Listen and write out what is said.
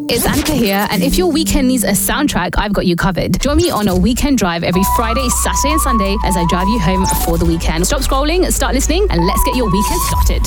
It's Annika here, and if your weekend needs a soundtrack, I've got you covered. Join me on a weekend drive every Friday, Saturday and Sunday as I drive you home for the weekend. Stop scrolling, start listening, and let's get your weekend started.